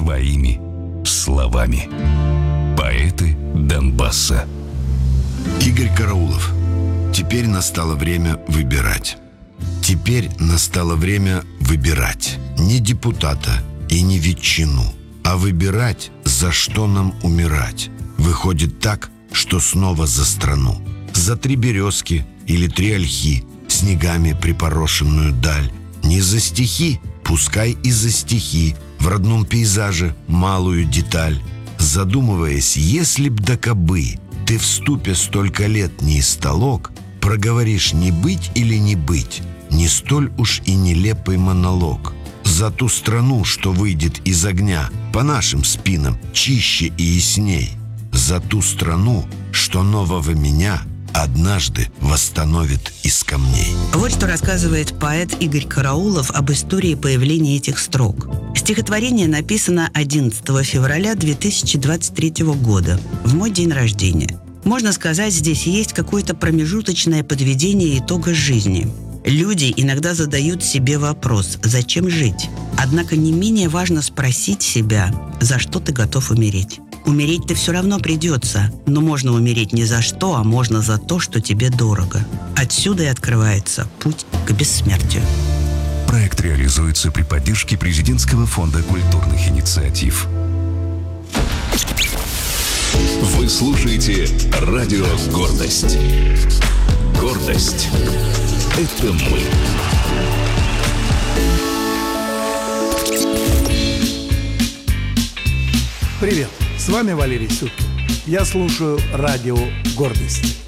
своими словами. Поэты Донбасса. Игорь Караулов. Теперь настало время выбирать. Теперь настало время выбирать не депутата и не ветчину, а выбирать, за что нам умирать. Выходит так, что снова за страну. За 3 березки или 3 ольхи, снегами припорошенную даль. Не за стихи, пускай и за стихи, в родном пейзаже малую деталь. Задумываясь, если б да кабы ты в ступе столько лет не истолок, проговоришь не быть или не быть, не столь уж и нелепый монолог. За ту страну, что выйдет из огня по нашим спинам чище и ясней. За ту страну, что нового меня однажды восстановит из камней. Вот что рассказывает поэт Игорь Караулов об истории появления этих строк. Стихотворение написано 11 февраля 2023 года, в мой день рождения. Можно сказать, здесь есть какое-то промежуточное подведение итога жизни. Люди иногда задают себе вопрос: зачем жить? Однако не менее важно спросить себя, за что ты готов умереть. Умереть-то все равно придется, но можно умереть не за что, а можно за то, что тебе дорого. Отсюда и открывается путь к бессмертию. Проект реализуется при поддержке Президентского фонда культурных инициатив. Вы слушаете радио «Гордость». Гордость — это мы. Привет, с вами Валерий Сюткин. Я слушаю радио «Гордость».